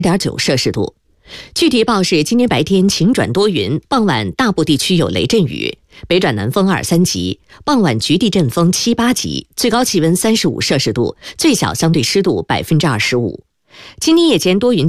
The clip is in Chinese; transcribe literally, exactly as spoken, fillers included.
点九摄氏度。具体报是今天白天晴转多云，傍晚大部地区有雷阵雨，北转南风二三级，傍晚局地阵风七八级，最高气温三十五摄氏度，最小相对湿度百分之二十五。今天夜间多云。